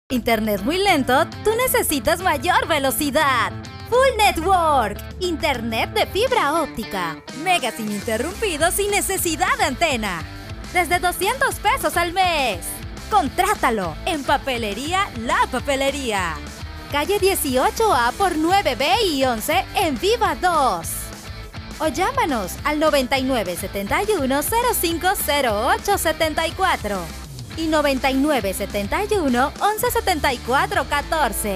Internet muy lento, tú necesitas mayor velocidad. Full Network, internet de fibra óptica, megas ininterrumpidos sin necesidad de antena. Desde 200 pesos al mes. Contrátalo en Papelería La Papelería. Calle 18A por 9B y 11 en Viva 2. O llámanos al 9971-050874 y 9971-1174-14.